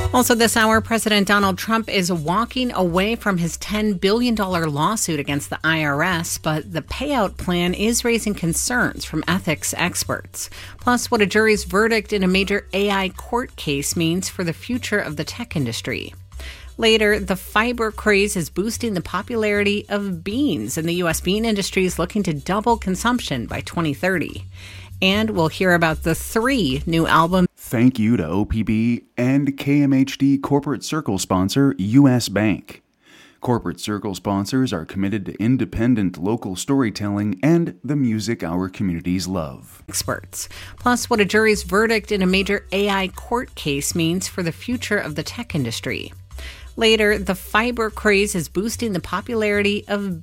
Also this hour, President Donald Trump is walking away from his $10 billion lawsuit against the IRS, but the payout plan is raising concerns from ethics experts. Plus, what a jury's verdict in a major AI court case means for the future of the tech industry. Later, the fiber craze is boosting the popularity of beans, and the U.S. bean industry is looking to double consumption by 2030. And we'll hear about the 3 new albums. Thank you to OPB and KMHD Corporate Circle sponsor, U.S. Bank. Corporate Circle sponsors are committed to independent local storytelling and the music our communities love. Experts. Plus, what a jury's verdict in a major AI court case means for the future of the tech industry. Later, the fiber craze is boosting the popularity of